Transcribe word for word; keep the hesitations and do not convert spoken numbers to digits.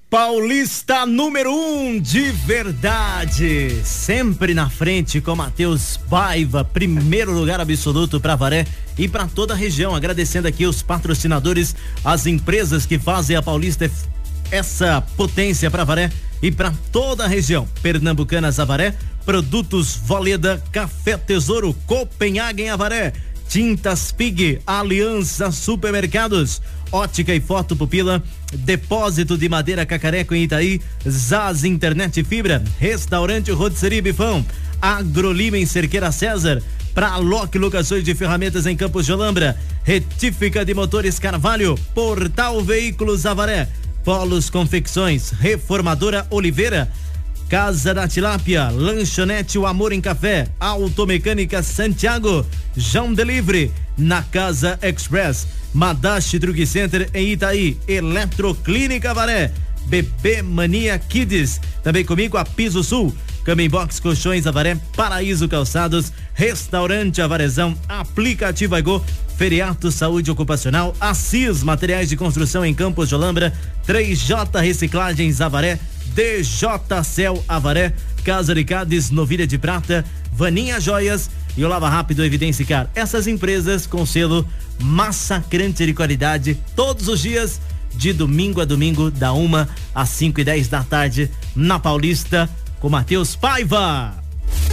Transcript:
Paulista número um de verdade, sempre na frente com Matheus Paiva, primeiro lugar absoluto para Avaré e para toda a região. Agradecendo aqui os patrocinadores, as empresas que fazem a Paulista essa potência para Avaré e para toda a região. Pernambucanas Avaré, Produtos Voleda, Café Tesouro, Copenhagen Avaré, Tintas Pig, Aliança Supermercados, Ótica e Foto Pupila, Depósito de Madeira Cacareco em Itaí, Zaz Internet Fibra, Restaurante Rotisserie Bifão, Agrolima em Cerqueira César, para Lock Locações de Ferramentas em Campos de Olambra, Retífica de Motores Carvalho, Portal Veículos Avaré, Polos Confecções, Reformadora Oliveira, Casa da Tilápia, Lanchonete O Amor em Café, Automecânica Santiago, João Delivery, na Casa Express, Madashi Drug Center em Itaí, Eletroclínica Avaré, Bebê Mania Kids, também comigo a Piso Sul, Camin Box Colchões Avaré, Paraíso Calçados, Restaurante Avarezão, Aplicativo Aigo, Feriato Saúde Ocupacional, Assis Materiais de Construção em Campos de Olambra, três J Reciclagens Avaré, D J Cel Avaré, Casa de Cádiz, Novilha de Prata, Vaninha Joias e o Lava Rápido Evidencicar. Essas empresas com selo massacrante de qualidade, todos os dias, de domingo a domingo, da uma às cinco e dez da tarde, na Paulista, com Matheus Paiva.